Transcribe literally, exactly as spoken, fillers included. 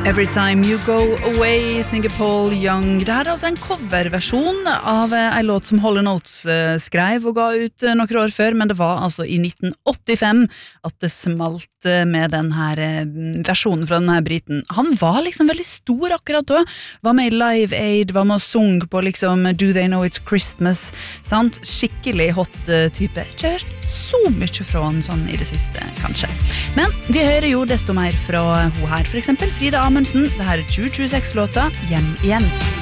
Every Time You Go Away, synger Paul Young. Det her er altså en coverversjon av en låt som Hall and Oates skrev og ga ut noen år før, men det var altså i nitten åttifem at det smalt med den her versjonen fra den her briten. Han var liksom veldig stor akkurat da, var med i Live Aid, var med og sung på liksom Do They Know It's Christmas, sant? Skikkelig hot type. Ikke hørt så mye fra han sånn i det siste, kanskje. Men vi hører jo desto mer fra hun her, for eksempel Frida Amundsen. Det her er tjue tjueseks-låta Hjem igjen.